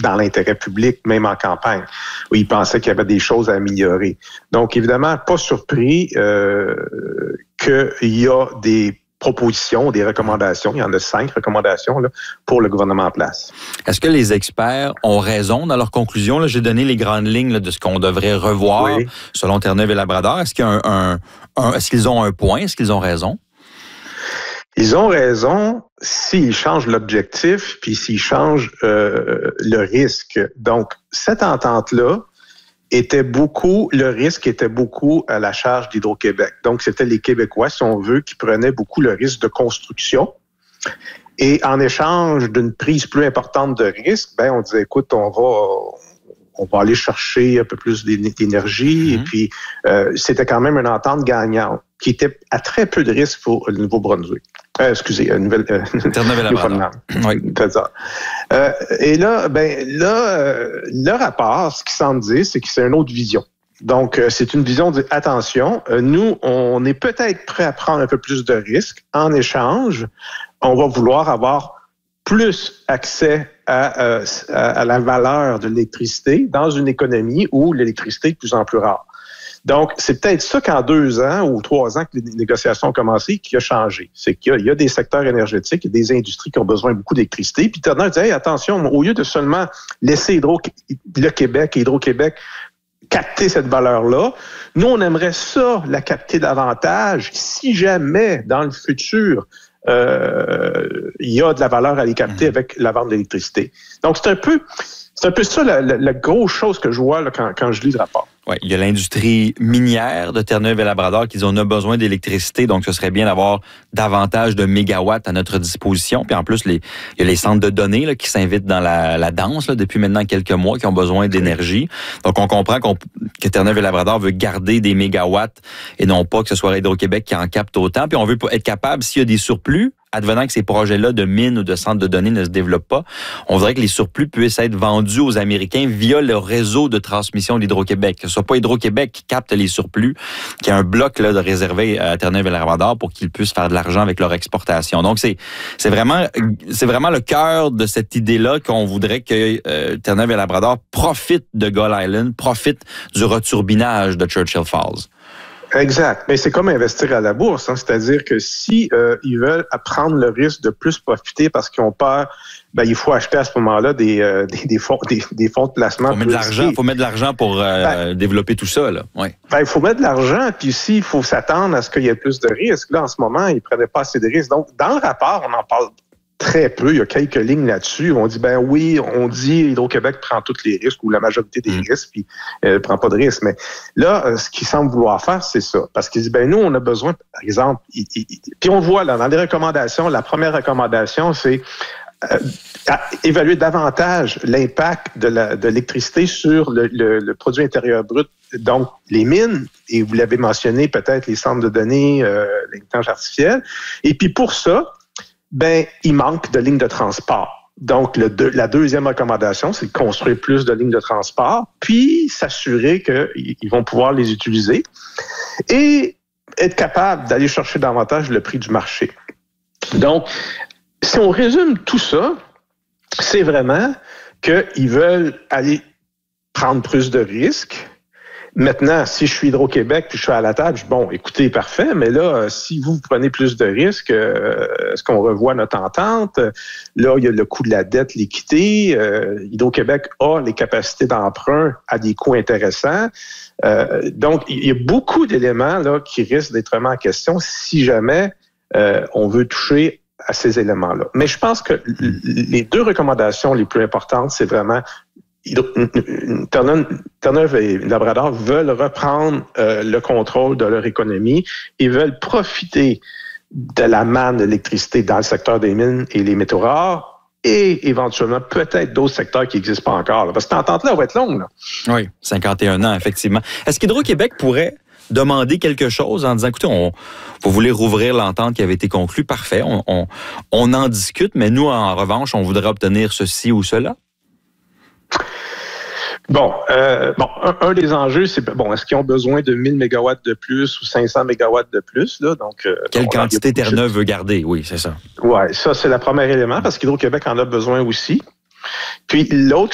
dans l'intérêt public, même en campagne, où il pensait qu'il y avait des choses à améliorer. Donc, évidemment, pas surpris qu'il y a des propositions, des recommandations. Il y en a 5 recommandations là, pour le gouvernement en place. Est-ce que les experts ont raison dans leurs conclusions? Là, j'ai donné les grandes lignes là, de ce qu'on devrait revoir selon Terre-Neuve et Labrador. Est-ce qu'il y a est-ce qu'ils ont un point? Est-ce qu'ils ont raison? Ils ont raison s'ils changent l'objectif puis s'ils changent le risque. Donc, cette entente-là, le risque était beaucoup à la charge d'Hydro-Québec. Donc, c'était les Québécois, si on veut, qui prenaient beaucoup le risque de construction. Et en échange d'une prise plus importante de risque, on disait, écoute, on va aller chercher un peu plus d'énergie. Et puis, c'était quand même une entente gagnante qui était à très peu de risque pour le Nouveau-Brunswick. Terre-Neuve-et-Labrador. Oui, c'est ça. Et là, le rapport, ce qu'il semble dire, c'est que c'est une autre vision. Donc, c'est une vision de attention, nous, on est peut-être prêt à prendre un peu plus de risques. En échange, on va vouloir avoir plus accès à la valeur de l'électricité dans une économie où l'électricité est de plus en plus rare. Donc, c'est peut-être ça qu'en 2 ans ou 3 ans que les négociations ont commencé qui a changé. C'est qu'il y a des secteurs énergétiques, il y a des industries qui ont besoin beaucoup d'électricité. Puis Turner dit, hey, attention, au lieu de seulement laisser le Québec et Hydro-Québec capter cette valeur-là, nous, on aimerait ça, la capter davantage si jamais, dans le futur, il y a de la valeur à les capter avec la vente d'électricité. Donc, c'est un peu ça la grosse chose que je vois là, quand je lis le rapport. Oui, il y a l'industrie minière de Terre-Neuve et Labrador qui dit on a besoin d'électricité, donc ce serait bien d'avoir davantage de mégawatts à notre disposition. Puis en plus, il y a les centres de données là, qui s'invitent dans la danse là, depuis maintenant quelques mois, qui ont besoin d'énergie. Donc on comprend que Terre-Neuve et Labrador veut garder des mégawatts et non pas que ce soit Hydro-Québec qui en capte autant. Puis on veut être capable, s'il y a des surplus, advenant que ces projets-là de mines ou de centres de données ne se développent pas, on voudrait que les surplus puissent être vendus aux Américains via le réseau de transmission d'Hydro-Québec. Que ce soit pas Hydro-Québec qui capte les surplus, qui a un bloc là, de réservé à Terre-Neuve et Labrador pour qu'ils puissent faire de l'argent avec leur exportation. Donc, c'est vraiment le cœur de cette idée-là qu'on voudrait que Terre-Neuve et Labrador profitent de Gull Island, profitent du returbinage de Churchill Falls. Exact. Mais c'est comme investir à la bourse, hein. C'est-à-dire que si ils veulent prendre le risque de plus profiter parce qu'ils ont peur, il faut acheter à ce moment-là des fonds de placement. Faut mettre de l'argent pour développer tout ça, là. Ouais. Il faut mettre de l'argent, puis aussi il faut s'attendre à ce qu'il y ait plus de risques. Là, en ce moment, ils prenaient pas assez de risques. Donc, dans le rapport, on en parle très peu. Il y a quelques lignes là-dessus. On dit, oui, on dit Hydro-Québec prend tous les risques ou la majorité des risques, puis ne prend pas de risques. Mais là, ce qu'ils semblent vouloir faire, c'est ça. Parce qu'ils disent, nous, on a besoin, par exemple, puis on voit là, dans les recommandations, la première recommandation, c'est évaluer davantage l'impact de l'électricité sur le produit intérieur brut. Donc, les mines, et vous l'avez mentionné, peut-être les centres de données, l'intelligence artificielle. Et puis pour ça, il manque de lignes de transport. Donc, la deuxième recommandation, c'est de construire plus de lignes de transport, puis s'assurer qu'ils vont pouvoir les utiliser et être capable d'aller chercher davantage le prix du marché. Donc, si on résume tout ça, c'est vraiment qu'ils veulent aller prendre plus de risques. Maintenant, si je suis Hydro-Québec puis je suis à la table, écoutez, parfait, mais là, si vous prenez plus de risques, est-ce qu'on revoit notre entente? Là, il y a le coût de la dette, l'équité. Hydro-Québec a les capacités d'emprunt à des coûts intéressants. Donc, il y a beaucoup d'éléments là qui risquent d'être remis en question si jamais on veut toucher à ces éléments-là. Mais je pense que les 2 recommandations les plus importantes, c'est vraiment Terre-Neuve et Labrador veulent reprendre le contrôle de leur économie et veulent profiter de la manne d'électricité dans le secteur des mines et les métaux rares et éventuellement peut-être d'autres secteurs qui n'existent pas encore. Là. Parce que cette entente-là va être longue. Là. Oui, 51 ans, effectivement. Est-ce qu'Hydro-Québec pourrait demander quelque chose en disant, écoutez, vous voulez rouvrir l'entente qui avait été conclue, parfait, on en discute, mais nous, en revanche, on voudrait obtenir ceci ou cela? Un des enjeux, c'est, est-ce qu'ils ont besoin de 1000 mégawatts de plus ou 500 mégawatts de plus? Là? Donc, quelle quantité Terre-Neuve veut garder? Oui, c'est ça. Oui, ça, c'est le premier élément, parce qu'Hydro-Québec en a besoin aussi. Puis, l'autre